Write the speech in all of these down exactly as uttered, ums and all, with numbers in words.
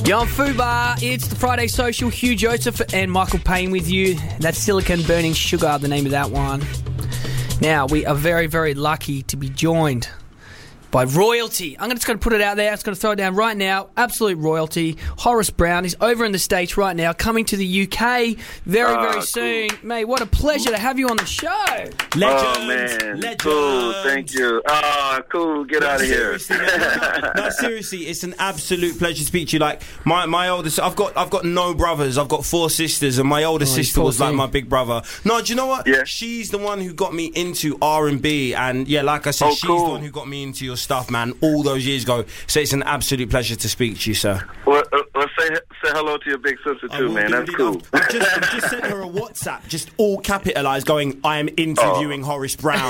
Yo, on Fubar, it's the Friday Social. Hugh Joseph and Michael Payne with you. That's Silicon Burning Sugar, the name of that one. Now, we are very, very lucky to be joined by royalty. I'm just going to put it out there. I'm just going to throw it down right now. Absolute royalty. Horace Brown is over in the States right now, coming to the U K very, oh, very soon. Cool. Mate, what a pleasure to have you on the show. Legend. Oh, man. Legend. Cool. Thank you. Ah, oh, cool. Get no, out of here. no, no, seriously, it's an absolute pleasure to speak to you. Like, my, my oldest, I've got I've got no brothers. I've got four sisters, and my older oh, sister was like my big brother. No, do you know what? Yeah. She's the one who got me into R and B, and yeah, like I said, oh, she's cool. the one who got me into your stuff, man, all those years ago. So it's an absolute pleasure to speak to you, sir. Well, uh, well say say hello to your big sister too, man. That's cool. I've, I've, just, I've just sent her a WhatsApp, just all capitalised, going, "I am interviewing oh. Horace Brown."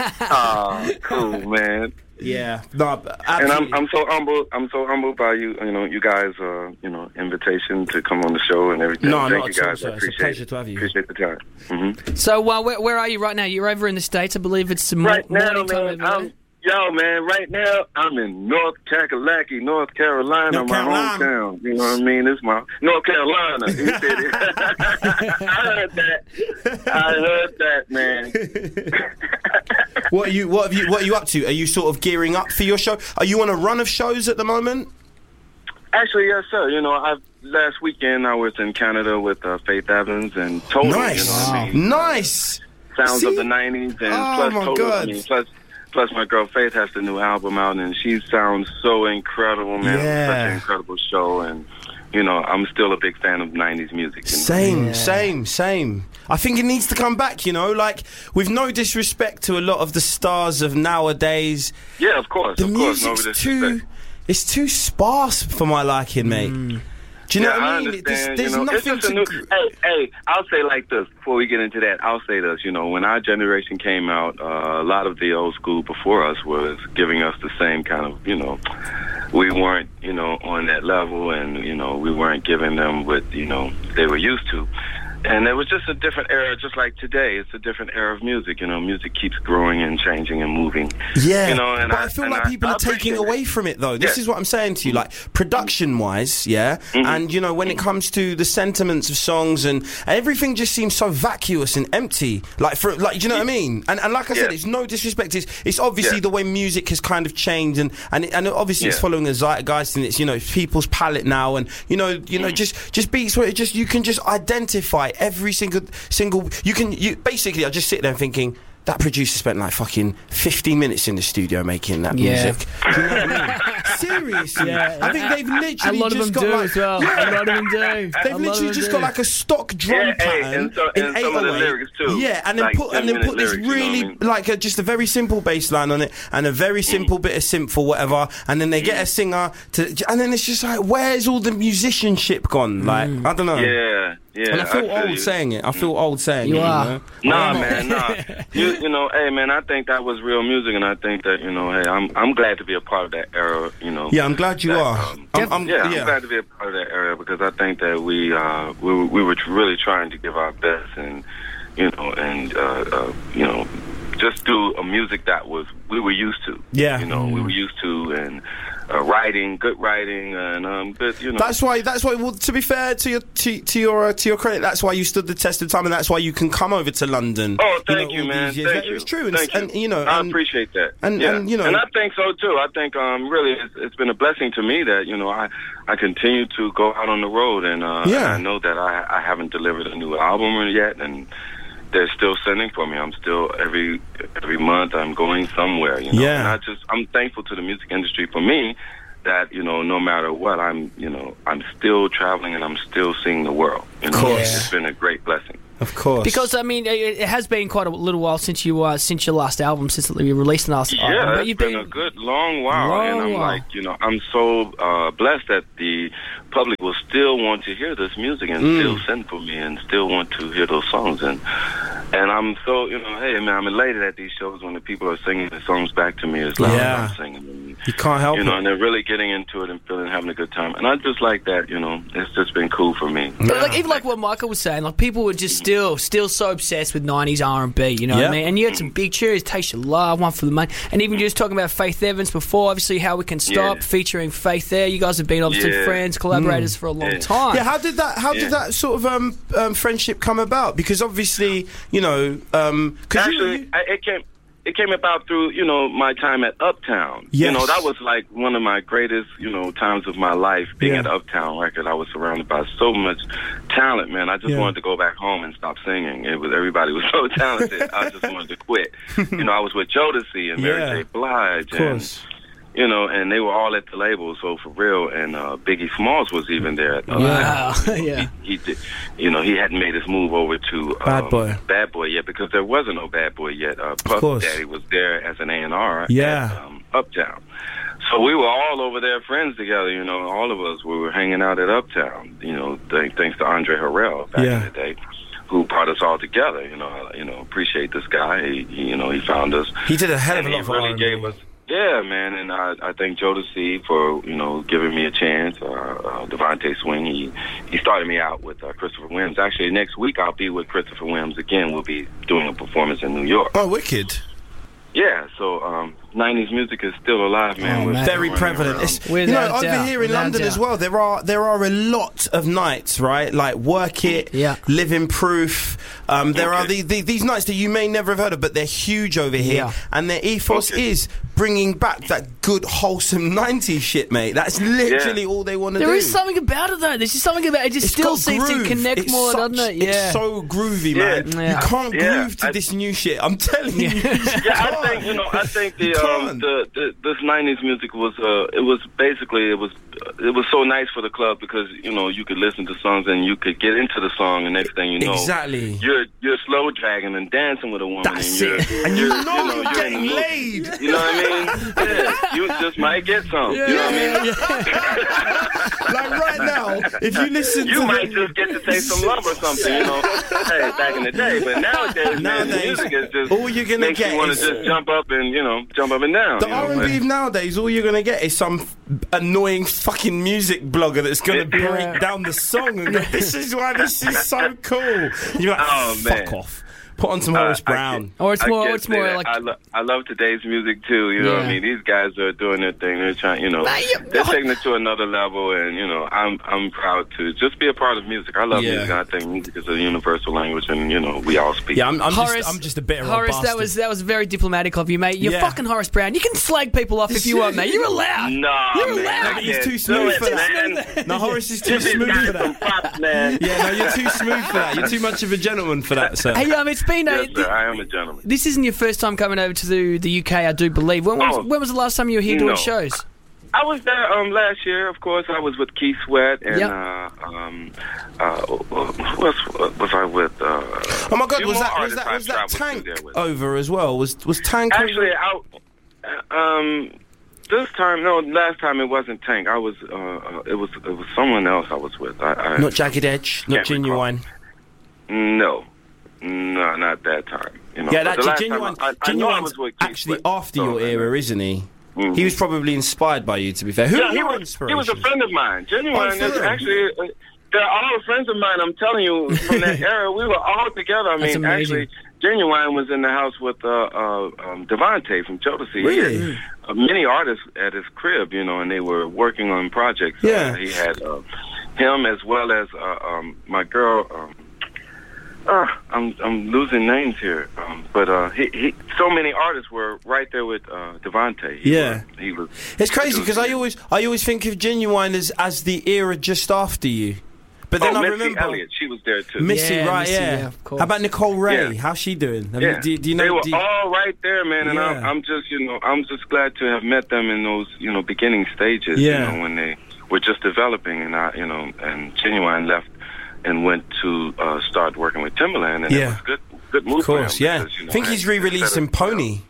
Ah, oh, cool, man. Yeah, no, and I'm I'm so humbled. I'm so humbled by you. You know, you guys. Uh, you know, invitation to come on the show and everything. No, Thank not you guys. All, I appreciate it's a pleasure it. to have you. Appreciate the time. Mm-hmm. So, uh, where, where are you right now? You're over in the States, I believe. It's some right mo- now, morning time. man. I'm, yo, man. Right now, I'm in North Kakalaki, North Carolina, North my Carolina. hometown. You know what I mean? It's my North Carolina. He said it. I heard that. I heard that, man. What are you? What have you? What are you up to? Are you sort of gearing up for your show? Are you on a run of shows at the moment? Actually, yes, sir. You know, I've, last weekend I was in Canada with uh, Faith Evans and Total. Nice, you know what I mean? Nice. Sounds See? of the nineties and oh, plus my Total. God. I mean, plus, plus my girl Faith has the new album out and she sounds so incredible, man. Yeah. Such an incredible show, and you know, I'm still a big fan of nineties music. You know? Same, yeah. same, same. I think it needs to come back, you know, like, with no disrespect to a lot of the stars of nowadays. Yeah, of course, the of course. music's No too, it's too sparse for my liking, mate. Mm. Do you know yeah, what I I mean? understand. There's, there's you know, nothing it's just to... a new, hey, hey, I'll say like this, before we get into that, I'll say this, you know, when our generation came out, uh, a lot of the old school before us was giving us the same kind of, you know, we weren't, you know, on that level, and, you know, we weren't giving them what, you know, they were used to. And it was just a different era, just like today. It's a different era of music. You know, music keeps growing and changing and moving. Yeah, you know, and but I, I feel and like I, people I are taking it. away from it, though. This yeah. is what I'm saying to you, like, production-wise, yeah? Mm-hmm. And, you know, when it comes to the sentiments of songs and everything just seems so vacuous and empty. Like, for like, do you know what I mean? And, and like I yeah. said, it's no disrespect. It's, it's obviously yeah. the way music has kind of changed, and, and, it, and obviously yeah. it's following a zeitgeist, and it's, you know, it's people's palette now, and, you know, you know, mm. just, just beats where it just, you can just identify every single... single you can you basically I just sit there thinking that producer spent like fucking fifteen minutes in the studio making that Yeah. music. Do you know what I mean? Seriously, Yeah. I think they've literally a lot of just them got do like, as well. yeah. A lot of them do. They've literally just got like a stock drum Yeah, hey, pattern and so- in and some of the eight oh eight. lyrics too. Yeah, and then Like put and then ten-minute put this lyrics, you know really what I mean? like a, just a very simple bass line on it and a very simple bit of synth or whatever, and then they get a singer to, and then it's just like, where's all the musicianship gone? Like, I don't know. Yeah, yeah. And I feel I old you. saying it. I feel old saying You it. are. You know? Nah, man, nah. You, you know, hey, man, I think that was real music, and I think that, you know, hey, I'm, I'm glad to be a part of that era. You know. Yeah, I'm glad you that, are. Um, I'm, I'm, yeah, yeah, I'm glad to be a part of that era because I think that we, uh, we, were- we were really trying to give our best, and you know, and uh, uh, you know, just do a music that was we were used to. Yeah. You know, we were used to, and uh, writing, good writing, and um, good, you know. That's why. That's why. Well, to be fair to your to, to your uh, to your credit, that's why you stood the test of time, and that's why you can come over to London. Oh, thank know, you, all man. these years. Thank That- you. It's true, and, Thank and you. you know, I and, appreciate that. and- yeah. and, you know- and I think so too. I think um, really, it's, it's been a blessing to me that you know I I continue to go out on the road, and uh, Yeah. I know that I I haven't delivered a new album yet, and they're still sending for me. I'm still every every month I'm going somewhere. You know, Yeah. and I just I'm thankful to the music industry for me. That, you know, no matter what, I'm, you know, I'm still traveling and I'm still seeing the world. You know? Of course. It's been a great blessing. of course, Because I mean, it, it has been quite a little while since you uh, since your last album, since you released the last Yeah, album. But it's you've been, been a good long while, Long and I'm while. like, you know, I'm so uh, blessed that the public will still want to hear this music and Mm. still send for me and still want to hear those songs, and And I'm so, you know, hey, man, I'm elated at these shows when the people are singing the songs back to me as loud Yeah. as I'm singing them. You can't help You know, it. and they're really getting into it and feeling, having a good time. And I just like that, you know. It's just been cool for me. But like even like what Michael was saying, like people were just still still so obsessed with nineties R and B, you know Yeah. what I mean? And you had some big tunes, Taste Your Love, One for the Money, and even just talking about Faith Evans before, obviously How We Can Stop, Yeah. featuring Faith there. You guys have been obviously Yeah. friends, collaborators for a long Yeah. time. Yeah, how did that? How Yeah. did that sort of um, um, friendship come about? Because obviously, you know, um, cause you- Actually, you, I, it came it came about through, you know, my time at Uptown. You Yes. know, that was like one of my greatest, you know, times of my life, being Yeah. at Uptown Record. I was surrounded by so much talent, man. I just Yeah. wanted to go back home and stop singing. It was everybody was so talented. I just wanted to quit. You know, I was with Jodeci and Mary Yeah. J. Blige, of course. and you know, and they were all at the label. So for real, and uh, Biggie Smalls was even there. At Uptown. Wow. yeah. He, he did, you know, he hadn't made his move over to um, Bad Boy. Bad Boy yet, because there wasn't no Bad Boy yet. Uh, Puff course. Daddy was there as an A and R Yeah. at um, Uptown. So we were all over there, friends together. You know, all of us. We were hanging out at Uptown. You know, th- thanks to Andre Harrell back Yeah. in the day, who brought us all together. You know, I, you know, appreciate this guy. He, he, you know, he found us. He did a hell of And a he lot for really R and B. gave us. Yeah, man, and I, I thank Jodeci for, you know, giving me a chance. Uh, uh, Devontae Swing, he, he started me out with uh, Christopher Williams. Actually, next week I'll be with Christopher Williams again. We'll be doing a performance in New York. Oh, wicked. Yeah, so um, nineties music is still alive, man. Oh, We're man. still Very running prevalent. around. It's, you Without know, over doubt, here in without London doubt. as well, there are there are a lot of nights, right? Like Work It, Yeah. Living Proof. Um, there are Okay. the, the, these nights that you may never have heard of, but they're huge over here, Yeah. and their ethos Okay. is bringing back that good, wholesome nineties shit, mate. That's literally Yeah. all they want to do. There is something about it though. There's just something about it. Just It's still got seems to groove. connect It's more, such- doesn't it? Yeah. It's so groovy, Yeah. man. Yeah. You can't Yeah. groove to I- this new shit. I'm telling you. Yeah, I think you know. I think the um, Can't. the, the this nineties music was uh, it was basically it was uh, it was so nice for the club because you know you could listen to songs and you could get into the song and next thing you know Exactly. you're you're slow dragging and dancing with a woman That's and you're, it. And you you're, know you're in the getting mood. laid. You know what I mean? Yeah, you just might get some. You know what I mean? Like right now, if you listen You to might the, just get to taste some love or something, you know. Hey, back in the day, but nowadays, man, the Nowadays, music is just all you're gonna makes get you want is- to just jump up and you know jump up and down. The you know, R and B but- nowadays, all you're gonna get is some f- annoying fucking music blogger that's gonna Yeah. break down the song and go, "This is why this is so cool." And you're like, Oh, "Fuck man. off." Put on some Uh, Horace I Brown. Or it's I more. can't It's say more that. like. I, lo- I love today's music too. You know what Yeah. I mean? These guys are doing their thing. They're trying, you know, Man, you- they're taking it to another level, and you know, I'm I'm proud to just be a part of music. I love Yeah. music. I think music is a universal language, and you know, we all speak. Yeah, I'm, I'm Horace, just, I'm just a bitter old Horace, that bastard. was that was very diplomatic of you, mate. You're Yeah. fucking Horace Brown. You can slag people off if you want, mate. You're allowed. No, You're man, allowed. I But he's can't too do smooth it, for that. man. No, Horace is too Give these smooth guys for some that. props, man. Yeah, no, you're too smooth for that. You're too much of a gentleman for that, sir. Hey, um, it's been. Yes, Uh, sir, I am a gentleman. this isn't your first time coming over to the, the U K, I do believe. When, when, was, Oh. when was the last time you were here doing No. shows? I was there um, last year, of course. I was with Keith Sweat and Yep. uh, um, uh, who else was I with? Uh, Oh my God, few was more that was artists that I've was that traveled through Tank there with. over as well? Was was Tank over? Actually, I, um, this time, no, last time it wasn't Tank. I was, uh, uh, it was, it was someone else I was with. I, I, Not Jagged Edge, not Can't recall. Genuine. No, no, not that time. You know, Yeah, but the that last Genuine. time I, I know I was Genuine's with Keith actually Sweat. after So, your era, isn't he? Mhm. He was probably inspired by you, to be fair. Who Yeah, were he your was, he inspirations? was a friend of mine. Genuine Oh, for is real? actually, uh, they're all friends of mine. I'm telling you, from that era, we were all together. I That's mean, amazing. actually, Genuine was in the house with uh, uh, um, Devontae from Jodeci. He Really? had, uh, many artists at his crib, you know, and they were working on projects. Yeah. Uh, he had uh, him as well as uh, um, my girl. Um, uh, I'm I'm losing names here, um, but uh, he, he so many artists were right there with uh, Devontae. He Yeah. was, he was. It's crazy because I always, I always think of Genuine as as the era just after you, but then oh, I Missy remember Elliott, she was there too. Missy, Yeah, right? Missy, yeah. yeah, of course. How about Nicole Ray? Yeah. How's she doing? Have Yeah, you, do, do you know? they were do you- all right there, man, and I'm, Yeah. I'm just, you know, I'm just glad to have met them in those, you know, beginning stages. Yeah. You know, when they were just developing, and I, you know, and Genuine left and went to uh, start working with Timbaland, and Yeah. it was good, good move of course, for him yeah. because, you know, I think he's and- re-releasing instead of, you know, Pony.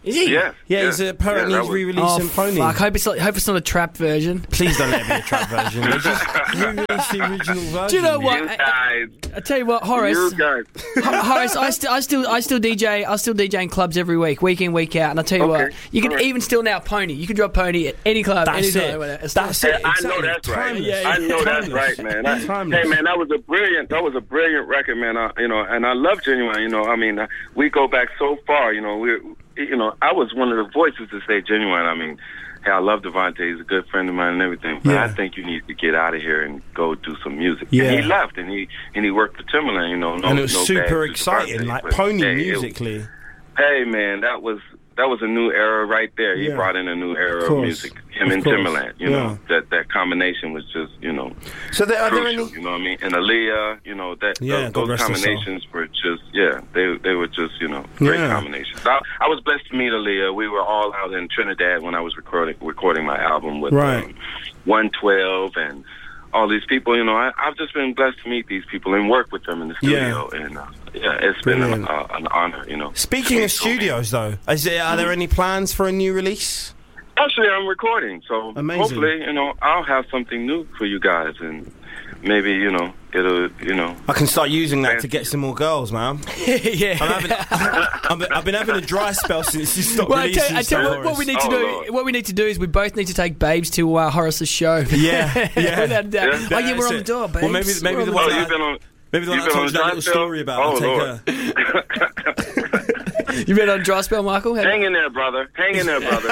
Is he? Yeah. Yeah, yeah. he's apparently yeah, he's was, re-releasing oh, Pony. Fuck, hope it's not, hope it's not a trap version. Please don't let it be a trap version. They just re-released the original version. Do you know what? You I, guys, I tell you what, Horace. you guys. Horace, I still, I still, I still D J. I still D J in clubs every week, week in, week out. And I tell you Okay. what, you can All right. even still now Pony. You can drop Pony at any club, That's any it. time. whatever. It's That's not- it. I Exactly. know that's right. Timeless. Yeah, yeah. I know that's Timeless. right, man. I, Timeless. hey, man, that was a brilliant. That was a brilliant record, man. I, you know, and I love Genuine. You know, I mean, uh, we go back so far. You know, we, you know, I was one of the voices to say Genuine. I mean, hey, I love Devontae. He's a good friend of mine and everything. But Yeah. I think you need to get out of here and go do some music. Yeah. And he left, and he and he worked for Timberland. You know, no, And it was no super bad to exciting, Devontae, like but, Pony hey, it- musically. Hey, man, that was that was a new era right there. He Yeah. brought in a new era Of of, course. music. Him Of and course. Timberland, you Yeah. know, that that combination was just, you know, So there, are there crucial. any? You know what I mean? And Aaliyah, you know, that Yeah, God those, those rest her soul. combinations were just, yeah, they they were just, you know, great Yeah. combinations. I, I was blessed to meet Aaliyah. We were all out in Trinidad when I was recording recording my album with Right. um, one twelve and all these people. You know, I, I've just been blessed to meet these people and work with them in the studio. Yeah. And uh, yeah, it's been a, Brilliant. uh, an honor. You know. Speaking to of meet so many. studios, though, is there, are there any plans for a new release? Actually, I'm recording, so Amazing. hopefully, you know, I'll have something new for you guys, and maybe, you know, it'll, you know. I can start using that to get some more girls, man. yeah. I'm having, I've, been, I've been having a dry spell since you stopped Well, I releasing tell, I tell you stuff, what, what we Horace. need to Oh, do. Lord. What we need to do is we both need to take Babes to uh, Horace's show. Yeah, yeah. Without doubt. Yeah. Oh yeah, we're That's on the it. door, Babes. Well, maybe- maybe We're the on one Oh, that- you've been on. Maybe the one You've I been told on you that dry little spell? story about. Oh, I'll take Lord. her. You been on dry spell, Michael? Have- Hang in there, brother. Hang in there, brother.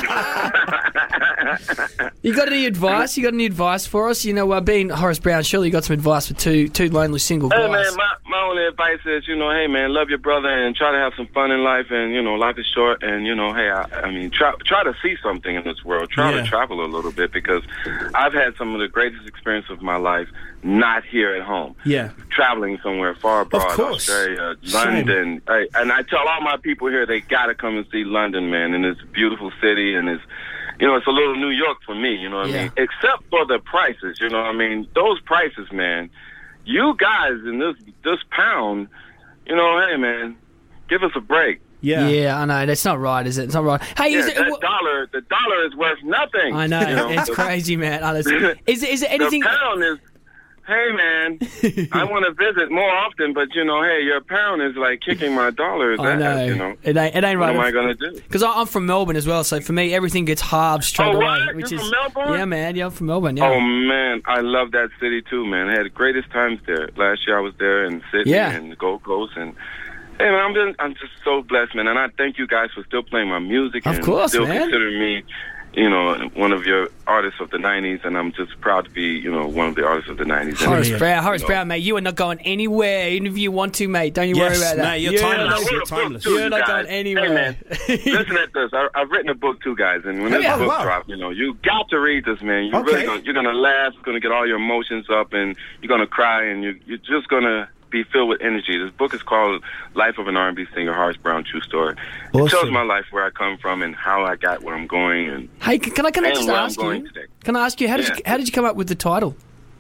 You got any advice? You got any advice for us? You know, uh, being Horace Brown, surely you got some advice for two two lonely single guys. Hey, man, my, my only advice is, you know, hey, man, love your brother and try to have some fun in life. And, you know, life is short. And, you know, hey, I, I mean, try try to see something in this world. Try Yeah. to travel a little bit, because I've had some of the greatest experience of my life not here at home. Yeah. Traveling somewhere far abroad, course. Australia, Same. London. Hey, and I tell all my people here, they got to come and see London, man. And it's a beautiful city, and it's, you know, it's a little New York for me, you know what Yeah. I mean? Except for the prices, you know what I mean? Those prices, man. You guys in this this pound, you know, hey, man, give us a break. Yeah. Yeah, I know. That's not right, is it? It's not right. Hey, Yeah, is it, that wh- dollar, the dollar is worth nothing. I know. you know? It's The- crazy, man. Honestly. Is, is there anything... The pound is, hey, man, I want to visit more often, but, you know, hey, your pound is like kicking my dollars I ass, know. you know. It ain't, it ain't What right. am I going to do? Because I'm from Melbourne as well, so for me, everything gets halved straight Oh, away. what? Which You're is, from Melbourne? Yeah, man. Yeah, I'm from Melbourne. Yeah. Oh, man, I love that city, too, man. I had the greatest times there. Last year I was there in Sydney Yeah. and the Gold Coast, and hey, man, I'm just, I'm just so blessed, man. And I thank you guys for still playing my music Of and course, still man. considering me, you know, one of your artists of the nineties, and I'm just proud to be, you know, one of the artists of the nineties. Horace Yeah. Brown, Horace You know. Brown, mate. You are not going anywhere, even if you want to, mate. Don't you worry Yes, about that. mate, you're You're timeless. not- I wrote You're a book, timeless. too, You're you not guys. going anywhere. Hey, man, listen at this. I, I've written a book too, guys, and when Oh, this yeah. book Wow. drops, you know, you got to read this, man. You're Okay. really gonna, you're gonna laugh, you're gonna get all your emotions up, and you're gonna cry, and you, you're just gonna be filled with energy. This book is called Life of an R and B Singer, Horace Brown, True Story. It Awesome. tells my life, where I come from, and how I got where I'm going, and Hey, can I, can I And just where I'm ask going you? today. Can I ask you, how did Yeah. you how did you come up with the title?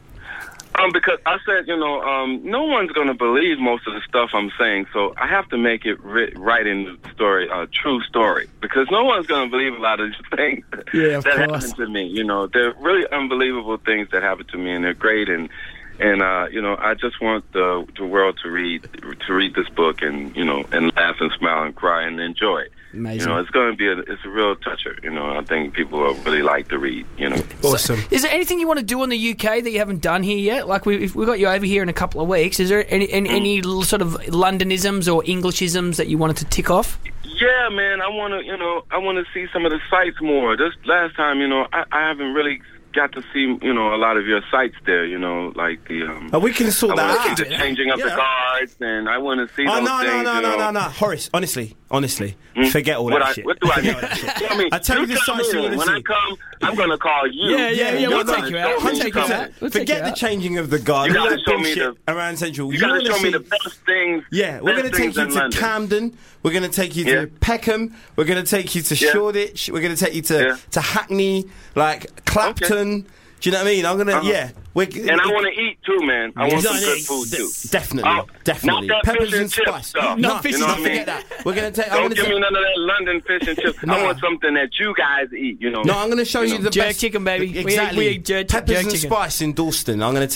Um, because I said, you know, um, no one's going to believe most of the stuff I'm saying, so I have to make it ri- right in the story, a uh, true story, because no one's going to believe a lot of these things Yeah, of that course. happened to me. You know, they're really unbelievable things that happened to me, and they're great. And and uh, you know, I just want the the world to read to read this book, and you know, and laugh and smile and cry and enjoy it. Amazing. You know, it's going to be a it's a real toucher. You know, I think people will really like to read. You know. Awesome. Is there anything you want to do in the U K that you haven't done here yet? Like we, if we got you over here in a couple of weeks, is there any any, any little sort of Londonisms or Englishisms that you wanted to tick off? Yeah, man, I want to, you know, I want to see some of the sites more. This last time, you know, I, I haven't really got to see, you know, a lot of your sites there, you know, like the, um... Oh, we can sort I want that to out. see the changing of Yeah. the guards, and I want to see Oh, those no, no, things, no, you no, know. no, no. Horace, honestly, honestly, Hmm? forget all what that I, shit. What do I need? Forget all that shit. Tell me, I tell you the tell sites me, you want to when see. I come, I'm going to call you. Yeah, yeah, yeah, You're we'll gonna take you show out. me We'll take you something. out. We'll take Forget you the out. changing of the guard. You all gotta that show me bullshit the- around Central. You got wanna to show me see- the best things. Yeah, we're best going to take things you in to London. Camden. We're going to take you to Yeah. Peckham. We're going to take you to Yeah. Shoreditch. We're going to take you to, Yeah. to Hackney, like Clapton. Do Do you know what I mean? I'm gonna, uh-huh. yeah. We're, and I want to eat too, man. I want no, some no, good food too. Definitely, uh, definitely. Not that Peppers fish and, and chips spice. stuff. No, fish you know what I mean? Forget that. We're gonna take. Don't I'm gonna give take, me none of that London fish and chips. No. I want something that you guys eat. You know. No, I'm gonna show you, you know. the jerk best chicken, baby. Exactly. We eat, we eat jerk, Peppers jerk and chicken. spice in Dalston. I'm gonna.